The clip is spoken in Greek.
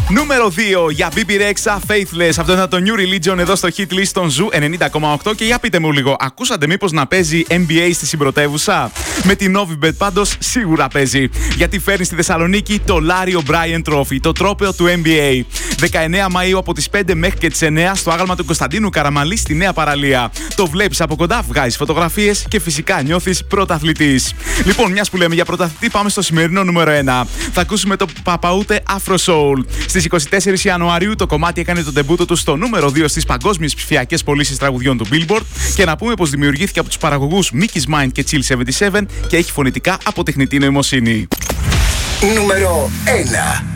Νούμερο 2 για BB Rexha, Faithless. Αυτό ήταν το New Religion εδώ στο hit list των Zoo 90,8. Και για πείτε μου λίγο, ακούσατε μήπως να παίζει NBA στη συμπρωτεύουσα? Με την Novibet πάντως σίγουρα παίζει. Γιατί φέρνει στη Θεσσαλονίκη το Larry O'Brien Trophy, το τρόπαιο του NBA. 19 Μαΐου από τις 5 μέχρι και τις 9 στο άγαλμα του Κωνσταντίνου Καραμανλή στη Νέα Παραλία. Το βλέπεις από κοντά, βγάζεις φωτογραφίες και φυσικά νιώθεις πρωταθλητής. Λοιπόν, μιας που λέμε για πρωταθλητή, πάμε στο σημερινό νούμερο 1. Θα ακούσουμε το Παπαούτε Afro Soul. Στις 24 Ιανουαρίου το κομμάτι έκανε τον ντεμπούτο του στο νούμερο 2 στις παγκόσμιες ψηφιακές πωλήσεις τραγουδιών του Billboard. Και να πούμε πως δημιουργήθηκε από τους παραγωγούς Mickey's Mind και Chill 77 και έχει φωνητικά από τεχνητή νοημοσύνη. Νούμερο 1.